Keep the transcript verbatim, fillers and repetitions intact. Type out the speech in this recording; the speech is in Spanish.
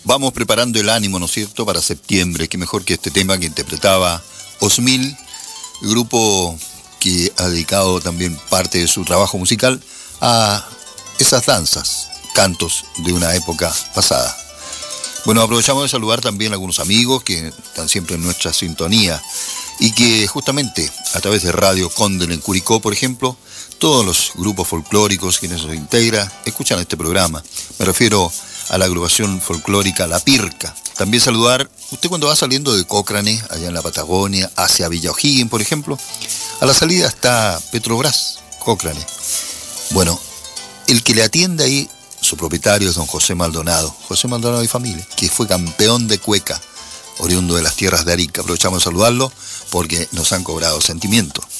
vamos preparando el ánimo, ¿no es cierto?, para septiembre. Qué mejor que este tema que interpretaba Osmil, grupo que ha dedicado también parte de su trabajo musical a esas danzas, cantos de una época pasada. Bueno, aprovechamos de saludar también a algunos amigos que están siempre en nuestra sintonía y que justamente a través de Radio Cóndel en Curicó, por ejemplo, todos los grupos folclóricos quienes los integran escuchan este programa. Me refiero a la agrupación folclórica La Pirca. También saludar, usted cuando va saliendo de Cochrane, allá en la Patagonia, hacia Villa O'Higgins, por ejemplo, a la salida está Petrobras, Cochrane. Bueno, el que le atiende ahí, su propietario es don José Maldonado, José Maldonado y familia, que fue campeón de cueca, oriundo de las tierras de Arica. Aprovechamos de saludarlo porque nos han cobrado sentimiento.